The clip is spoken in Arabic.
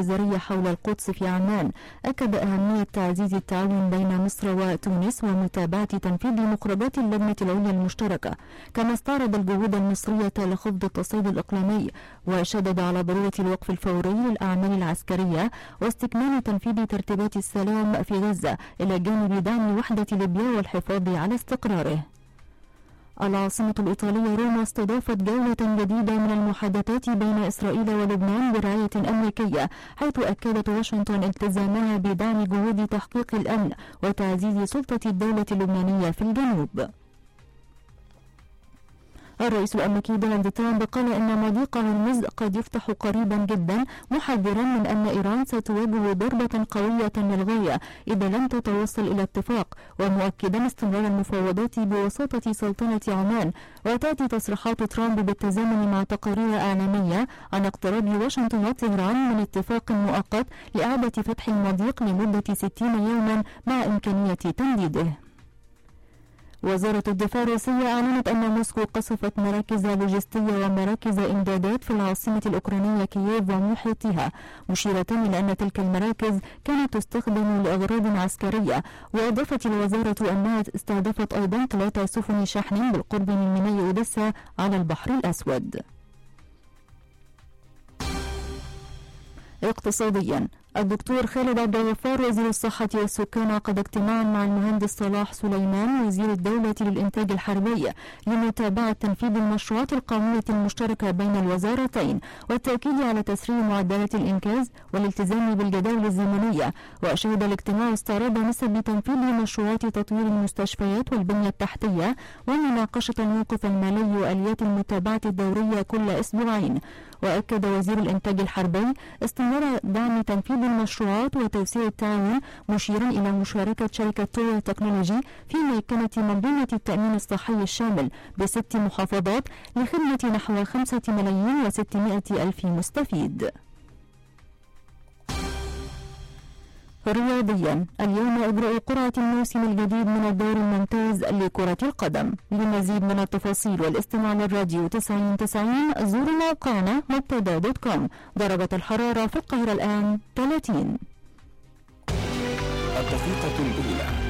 الوزارية حول القدس في عمان، أكد أهمية تعزيز التعاون بين مصر وتونس ومتابعة تنفيذ مخرجات اللجنة العليا المشتركة، كما استعرض الجهود المصرية لخفض التصعيد الإقليمي، وشدد على ضرورة الوقف الفوري للأعمال العسكرية واستكمال تنفيذ ترتيبات السلام في غزة إلى جانب دعم وحدة ليبيا والحفاظ على استقراره. العاصمة الإيطالية روما استضافت جولة جديدة من المحادثات بين إسرائيل ولبنان برعاية أمريكية، حيث أكدت واشنطن التزامها بدعم جهود تحقيق الأمن وتعزيز سلطة الدولة اللبنانية في الجنوب. الرئيس الأمريكي دونالد ترامب قال إن مضيق هرمز قد يفتح قريبا جدا، محذرا من أن إيران ستواجه ضربة قوية للغاية إذا لم تتوصل إلى اتفاق، ومؤكدا استمرار المفاوضات بوساطة سلطنة عمان. وتأتي تصريحات ترامب بالتزامن مع تقارير إعلامية عن اقتراب واشنطن وطهران من اتفاق مؤقت لإعادة فتح المضيق لمدة 60 يوما مع إمكانية تمديده. وزارة الدفاع الروسية أعلنت أن موسكو قصفت مراكز لوجستية ومراكز إمدادات في العاصمة الأوكرانية كييف ومحيطها، مشيرة إلى أن تلك المراكز كانت تستخدم لأغراض عسكرية. وأضافت الوزارة أنها استهدفت أيضا 3 سفن شحن بالقرب من ميناء أوديسا على البحر الأسود. اقتصاديا، الدكتور خالد عبد الغفار وزير الصحة والسكان عقد اجتماعا مع المهندس صلاح سليمان وزير الدولة للإنتاج الحربي لمتابعة تنفيذ المشروعات القومية المشتركة بين الوزارتين والتأكيد على تسريع معدلات الإنجاز والالتزام بالجداول الزمنية. وشهد الاجتماع استعراض نسب تنفيذ مشروعات تطوير المستشفيات والبنية التحتية ومناقشة الموقف المالي وآليات المتابعة الدورية كل أسبوعين. وأكد وزير الإنتاج الحربي استمرار دعم تنفيذ المشروعات وتوسيع التعاون، مشيرا إلى مشاركة شركة تويا تكنولوجي في ميكنة منظومة التأمين الصحي الشامل ب6 محافظات لخدمة نحو 5,600,000 مستفيد. رياضيا، اليوم إجراء قرعة الموسم الجديد من الدور الممتاز لكرة القدم. لمزيد من التفاصيل والاستماع للراديو 9090 زوروا موقعنا مبتدا.com. درجة الحرارة في القاهرة الآن 30. الدقيقة الأولى.